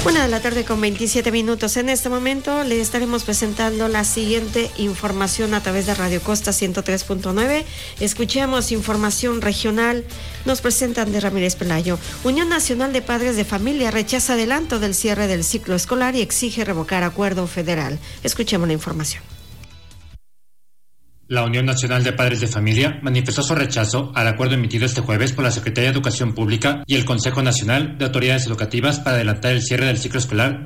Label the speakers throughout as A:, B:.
A: 1:27 En este momento le estaremos presentando la siguiente información a través de Radio Costa 103.9. Escuchemos información regional. Nos presenta Andrés Ramírez Pelayo. Unión Nacional de Padres de Familia rechaza adelanto del cierre del ciclo escolar y exige revocar acuerdo federal. Escuchemos la información.
B: La Unión Nacional de Padres de Familia manifestó su rechazo al acuerdo emitido este jueves por la Secretaría de Educación Pública y el Consejo Nacional de Autoridades Educativas para adelantar el cierre del ciclo escolar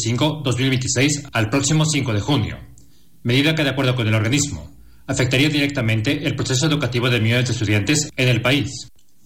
B: 2025-2026 al próximo 5 de junio, medida que, de acuerdo con el organismo, afectaría directamente el proceso educativo de millones de estudiantes en el país.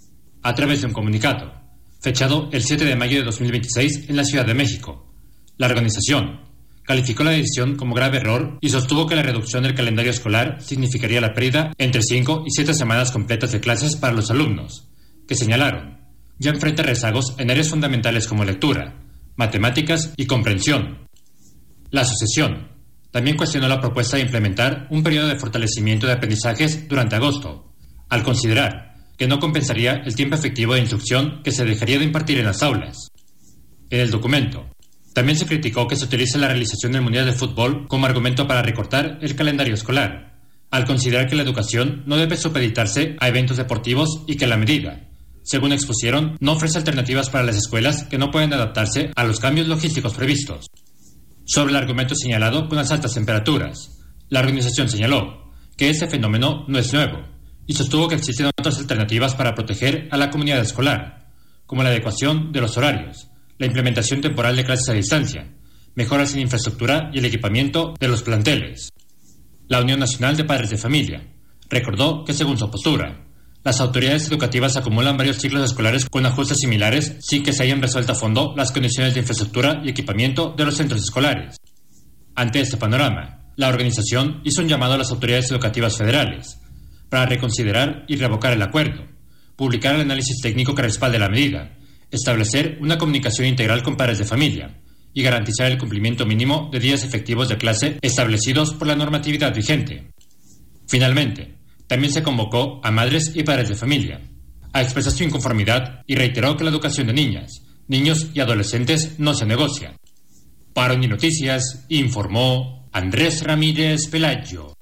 B: A través de un comunicado, fechado el 7 de mayo de 2026 en la Ciudad de México, la organización calificó la decisión como grave error y sostuvo que la reducción del calendario escolar significaría la pérdida entre 5 y 7 semanas completas de clases para los alumnos, que señalaron ya enfrenta rezagos en áreas fundamentales como lectura, matemáticas y comprensión. La asociación también cuestionó la propuesta de implementar un periodo de fortalecimiento de aprendizajes durante agosto, al considerar que no compensaría el tiempo efectivo de instrucción que se dejaría de impartir en las aulas. En el documento también se criticó que se utilice la realización del Mundial de Fútbol como argumento para recortar el calendario escolar, al considerar que la educación no debe supeditarse a eventos deportivos y que la medida, según expusieron, no ofrece alternativas para las escuelas que no pueden adaptarse a los cambios logísticos previstos. Sobre el argumento señalado con las altas temperaturas, la organización señaló que este fenómeno no es nuevo y sostuvo que existen otras alternativas para proteger a la comunidad escolar, como la adecuación de los horarios, la implementación temporal de clases a distancia, mejoras en infraestructura y el equipamiento de los planteles. La Unión Nacional de Padres de Familia recordó que, según su postura, las autoridades educativas acumulan varios ciclos escolares con ajustes similares sin que se hayan resuelto a fondo las condiciones de infraestructura y equipamiento de los centros escolares. Ante este panorama, la organización hizo un llamado a las autoridades educativas federales para reconsiderar y revocar el acuerdo, publicar el análisis técnico que respalde la medida, establecer una comunicación integral con padres de familia y garantizar el cumplimiento mínimo de días efectivos de clase establecidos por la normatividad vigente. Finalmente, también se convocó a madres y padres de familia a expresar su inconformidad y reiteró que la educación de niñas, niños y adolescentes no se negocia. Para Unинoticias, informó Andrés Ramírez Pelayo.